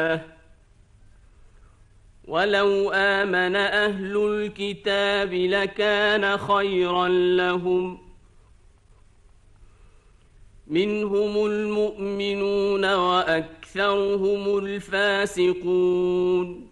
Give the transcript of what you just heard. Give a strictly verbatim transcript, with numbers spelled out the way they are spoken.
ولو آمن أهل الكتاب لكان خيرا لهم منهم المؤمنون وأكثرهم الفاسقون